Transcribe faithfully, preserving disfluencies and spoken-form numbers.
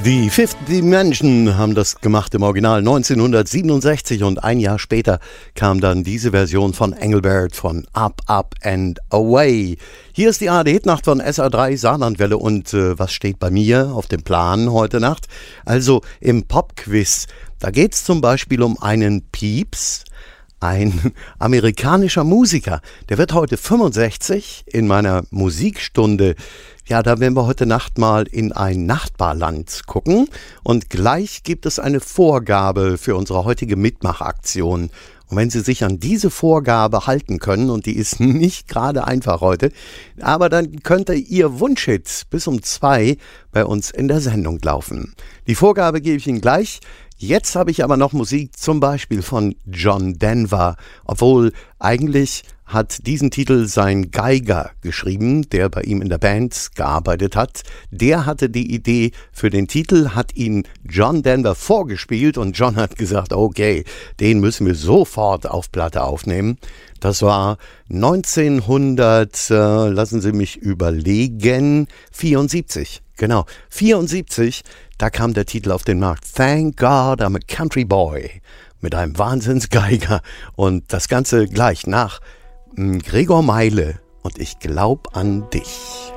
Die Fifth Dimension haben das gemacht im Original neunzehnhundertsiebenundsechzig und ein Jahr später kam dann diese Version von Engelbert von Up, Up and Away. Hier ist die A R D-Hitnacht von S R drei Saarlandwelle und äh, was steht bei mir auf dem Plan heute Nacht? Also im Popquiz, da geht es zum Beispiel um einen Pieps, ein amerikanischer Musiker. Der wird heute fünfundsechzig in meiner Musikstunde. Ja, da werden wir heute Nacht mal in ein Nachbarland gucken und gleich gibt es eine Vorgabe für unsere heutige Mitmachaktion. Und wenn Sie sich an diese Vorgabe halten können, und die ist nicht gerade einfach heute, aber dann könnte Ihr Wunschhit bis um zwei bei uns in der Sendung laufen. Die Vorgabe gebe ich Ihnen gleich. Jetzt habe ich aber noch Musik zum Beispiel von John Denver, obwohl eigentlich hat diesen Titel sein Geiger geschrieben, der bei ihm in der Band gearbeitet hat. Der hatte die Idee für den Titel, hat ihn John Denver vorgespielt und John hat gesagt, okay, den müssen wir sofort auf Platte aufnehmen. Das war neunzehnhundert, äh, lassen Sie mich überlegen, vierundsiebzig. Genau, vierundsiebzig, da kam der Titel auf den Markt. Thank God I'm a Country Boy. Mit einem Wahnsinnsgeiger. Und das Ganze gleich nach Gregor Meile und ich glaub an dich.